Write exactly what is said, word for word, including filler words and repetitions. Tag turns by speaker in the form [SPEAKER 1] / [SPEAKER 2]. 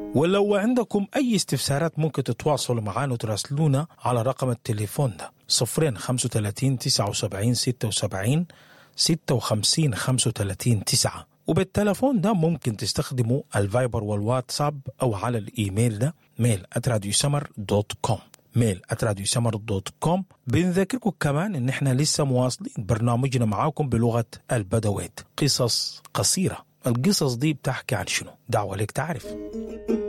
[SPEAKER 1] ولو عندكم أي استفسارات ممكن تتواصلوا معنا وتراسلونا على رقم التليفون ده صفرين خمسة وثلاثين تسعة وسبعين ستة وسبعين ستة وخمسين خمسة وثلاثين تسعة. وبالتلفون ده ممكن تستخدموا الفايبر والواتساب أو على الإيميل ده ميل آت راديو سمر دوت كوم ميل آت راديو سمر دوت كوم. بنذكركم كمان إن إحنا لسه مواصلين برنامجنا معاكم بلغة البدويت، قصص قصيرة. القصص دي بتحكي عن شنو؟ دعوة لك تعرف.